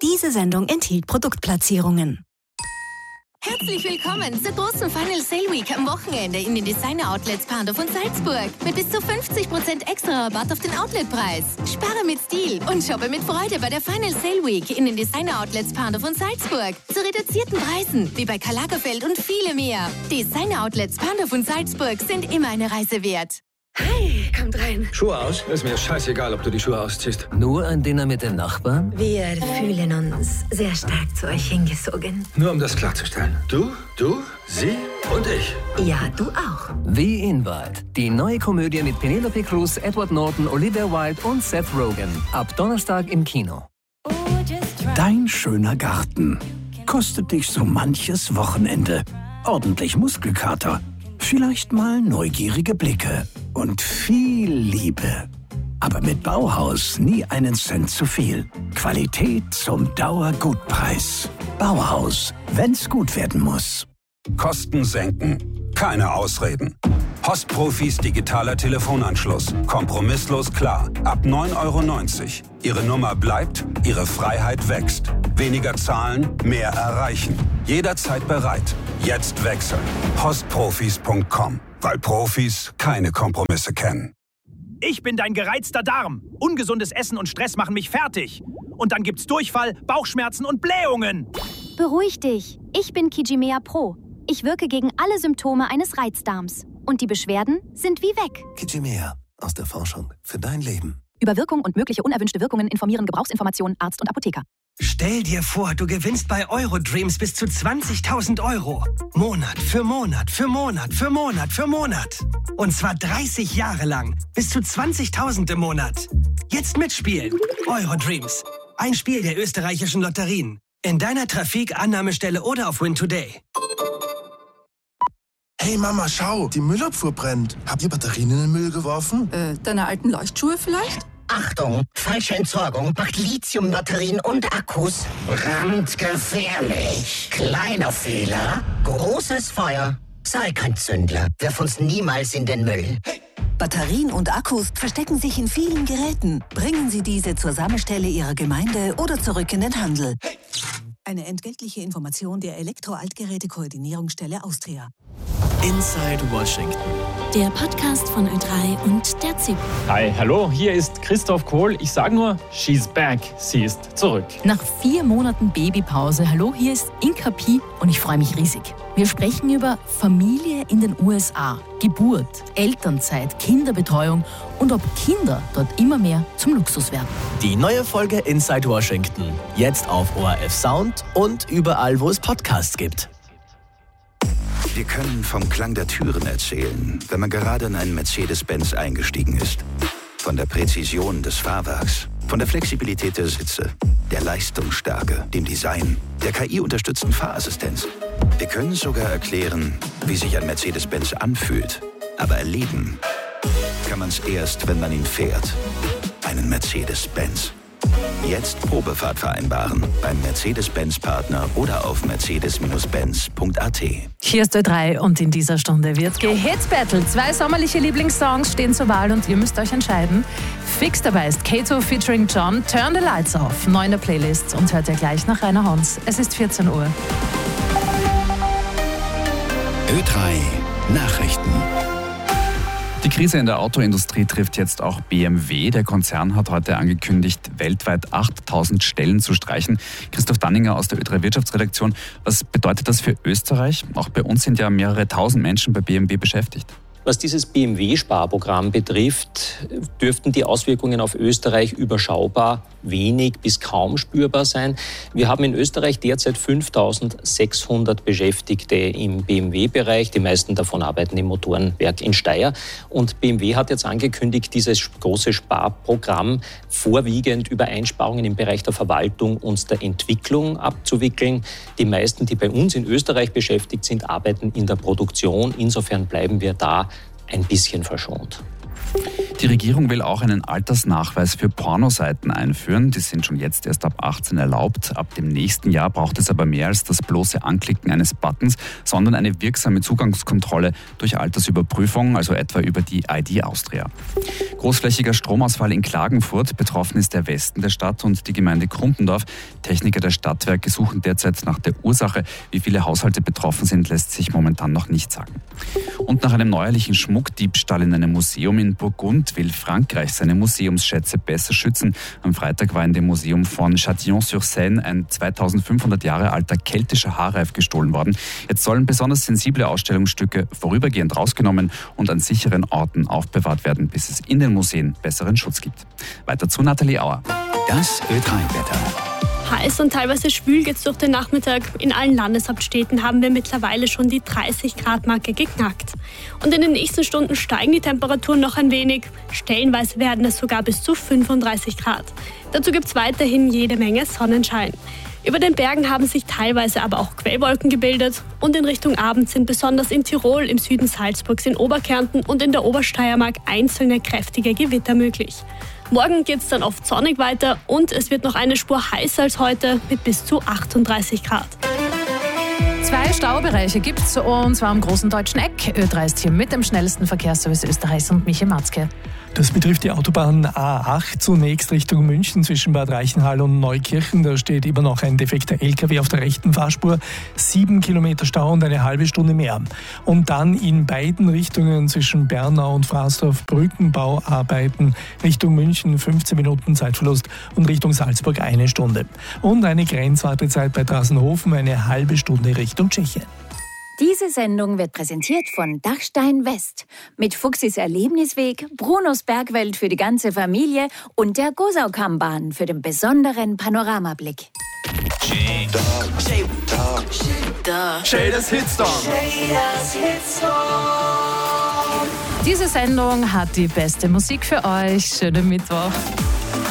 Diese Sendung enthielt Produktplatzierungen. Herzlich willkommen zur großen Final Sale Week am Wochenende in den Designer-Outlets Pandorf und Salzburg. Mit bis zu 50% extra Rabatt auf den Outletpreis. Spare mit Stil und shoppe mit Freude bei der Final Sale Week in den Designer-Outlets Pandorf und Salzburg. Zu reduzierten Preisen, wie bei Karl Lagerfeld und viele mehr. Designer-Outlets Pandorf und Salzburg sind immer eine Reise wert. Hi, kommt rein. Schuhe aus? Ist mir scheißegal, ob du die Schuhe ausziehst. Nur ein Dinner mit den Nachbarn? Wir fühlen uns sehr stark zu euch hingezogen. Nur um das klarzustellen. Du, sie und ich. Ja, du auch. The Invite. Die neue Komödie mit Penelope Cruz, Edward Norton, Olivia Wilde und Seth Rogen. Ab Donnerstag im Kino. Dein schöner Garten kostet dich so manches Wochenende. Ordentlich Muskelkater. Vielleicht mal neugierige Blicke und viel Liebe. Aber mit Bauhaus nie einen Cent zu viel. Qualität zum Dauergutpreis. Bauhaus, wenn's gut werden muss. Kosten senken. Keine Ausreden. Postprofis digitaler Telefonanschluss. Kompromisslos klar. Ab 9,90 €. Ihre Nummer bleibt, Ihre Freiheit wächst. Weniger zahlen, mehr erreichen. Jederzeit bereit. Jetzt wechseln. Postprofis.com. Weil Profis keine Kompromisse kennen. Ich bin dein gereizter Darm. Ungesundes Essen und Stress machen mich fertig. Und dann gibt's Durchfall, Bauchschmerzen und Blähungen. Beruhig dich. Ich bin Kijimea Pro. Ich wirke gegen alle Symptome eines Reizdarms. Und die Beschwerden sind wie weg. Kijimea. Aus der Forschung für dein Leben. Über Wirkung und mögliche unerwünschte Wirkungen informieren Gebrauchsinformationen Arzt und Apotheker. Stell dir vor, du gewinnst bei Eurodreams bis zu 20.000 €. Monat für Monat für Monat für Monat für Monat. Und zwar 30 Jahre lang. Bis zu 20.000 im Monat. Jetzt mitspielen. Eurodreams. Ein Spiel der österreichischen Lotterien. In deiner Trafik, Annahmestelle oder auf Win Today. Hey Mama, schau, die Müllabfuhr brennt. Habt ihr Batterien in den Müll geworfen? Deine alten Leuchtschuhe vielleicht? Achtung, falsche Entsorgung macht Lithiumbatterien und Akkus brandgefährlich. Kleiner Fehler, großes Feuer. Sei kein Zündler, wirf uns niemals in den Müll. Hey. Batterien und Akkus verstecken sich in vielen Geräten. Bringen Sie diese zur Sammelstelle Ihrer Gemeinde oder zurück in den Handel. Hey. Eine entgeltliche Information der Elektroaltgeräte-Koordinierungsstelle Austria. Inside Washington. Der Podcast von Ö3 und der ZIP. Hi, hallo, hier ist Christoph Kohl. Ich sage nur, she's back. Sie ist zurück. Nach 4 Monaten Babypause. Hallo, hier ist Inka Pi und ich freue mich riesig. Wir sprechen über Familie in den USA, Geburt, Elternzeit, Kinderbetreuung und ob Kinder dort immer mehr zum Luxus werden. Die neue Folge Inside Washington. Jetzt auf ORF Sound und überall, wo es Podcasts gibt. Wir können vom Klang der Türen erzählen, wenn man gerade in einen Mercedes-Benz eingestiegen ist. Von der Präzision des Fahrwerks, von der Flexibilität der Sitze, der Leistungsstärke, dem Design, der KI-unterstützten Fahrassistenz. Wir können sogar erklären, wie sich ein Mercedes-Benz anfühlt. Aber erleben kann man es erst, wenn man ihn fährt. Einen Mercedes-Benz. Jetzt Probefahrt vereinbaren beim Mercedes-Benz-Partner oder auf mercedes-benz.at. Hier ist Ö3 und in dieser Stunde wird gehitzbattelt. 2 sommerliche Lieblingssongs stehen zur Wahl und ihr müsst euch entscheiden. Fix dabei ist Kato featuring John, Turn the Lights Off. Neu in der Playlist und hört ihr gleich nach Rainer Hons. Es ist 14 Uhr. Ö3 Nachrichten. Die Krise in der Autoindustrie trifft jetzt auch BMW. Der Konzern hat heute angekündigt, weltweit 8.000 Stellen zu streichen. Christoph Danninger aus der Ö3 Wirtschaftsredaktion. Was bedeutet das für Österreich? Auch bei uns sind ja mehrere tausend Menschen bei BMW beschäftigt. Was dieses BMW-Sparprogramm betrifft, dürften die Auswirkungen auf Österreich überschaubar, wenig bis kaum spürbar sein. Wir haben in Österreich derzeit 5.600 Beschäftigte im BMW-Bereich. Die meisten davon arbeiten im Motorenwerk in Steyr. Und BMW hat jetzt angekündigt, dieses große Sparprogramm vorwiegend über Einsparungen im Bereich der Verwaltung und der Entwicklung abzuwickeln. Die meisten, die bei uns in Österreich beschäftigt sind, arbeiten in der Produktion. Insofern bleiben wir da ein bisschen verschont. Die Regierung will auch einen Altersnachweis für Pornoseiten einführen. Die sind schon jetzt erst ab 18 erlaubt. Ab dem nächsten Jahr braucht es aber mehr als das bloße Anklicken eines Buttons, sondern eine wirksame Zugangskontrolle durch Altersüberprüfung, also etwa über die ID Austria. Großflächiger Stromausfall in Klagenfurt. Betroffen ist der Westen der Stadt und die Gemeinde Krumpendorf. Techniker der Stadtwerke suchen derzeit nach der Ursache. Wie viele Haushalte betroffen sind, lässt sich momentan noch nicht sagen. Und nach einem neuerlichen Schmuckdiebstahl in einem Museum in Burgund will Frankreich seine Museumsschätze besser schützen. Am Freitag war in dem Museum von Châtillon-sur-Seine ein 2500 Jahre alter keltischer Haarreif gestohlen worden. Jetzt sollen besonders sensible Ausstellungsstücke vorübergehend rausgenommen und an sicheren Orten aufbewahrt werden, bis es in den Museen besseren Schutz gibt. Weiter zu Nathalie Auer. Das Ö3-Wetter. Heiß und teilweise schwül geht's durch den Nachmittag. In allen Landeshauptstädten haben wir mittlerweile schon die 30-Grad-Marke geknackt. Und in den nächsten Stunden steigen die Temperaturen noch ein wenig. Stellenweise werden es sogar bis zu 35 Grad. Dazu gibt's weiterhin jede Menge Sonnenschein. Über den Bergen haben sich teilweise aber auch Quellwolken gebildet. Und in Richtung Abend sind besonders in Tirol, im Süden Salzburgs, in Oberkärnten und in der Obersteiermark einzelne kräftige Gewitter möglich. Morgen geht es dann oft sonnig weiter und es wird noch eine Spur heißer als heute mit bis zu 38 Grad. 2 Staubereiche gibt es, und zwar am großen deutschen Eck. Ö3 ist hier mit dem schnellsten Verkehrsservice Österreichs und Michi Matzke. Das betrifft die Autobahn A8 zunächst Richtung München zwischen Bad Reichenhall und Neukirchen. Da steht immer noch ein defekter LKW auf der rechten Fahrspur. 7 Kilometer Stau und eine halbe Stunde mehr. Und dann in beiden Richtungen zwischen Bernau und Fraßdorf Brückenbauarbeiten Richtung München 15 Minuten Zeitverlust und Richtung Salzburg 1 Stunde. Und eine Grenzwartezeit bei Drassenhofen eine halbe Stunde Richtung Tschechien. Diese Sendung wird präsentiert von Dachstein West mit Fuchsis Erlebnisweg, Brunos Bergwelt für die ganze Familie und der Gosaukammbahn für den besonderen Panoramablick. Shaders Hitstorm. Diese Sendung hat die beste Musik für euch. Schönen Mittwoch.